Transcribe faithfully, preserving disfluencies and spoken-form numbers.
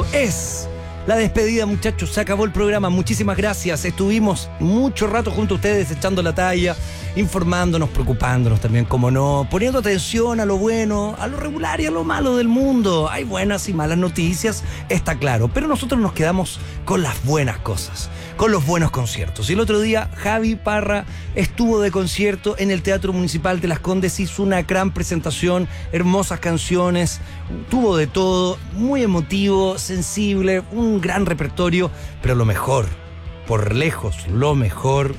esto es la despedida, muchachos. Se acabó el programa. Muchísimas gracias. Estuvimos mucho rato junto a ustedes echando la talla, informándonos, preocupándonos también, como no, poniendo atención a lo bueno, a lo regular y a lo malo del mundo. Hay buenas y malas noticias, está claro, pero nosotros nos quedamos con las buenas cosas, con los buenos conciertos. Y el otro día Javi Parra estuvo de concierto en el Teatro Municipal de Las Condes, hizo una gran presentación, hermosas canciones, tuvo de todo, muy emotivo, sensible, un gran repertorio, pero lo mejor, por lejos, lo mejor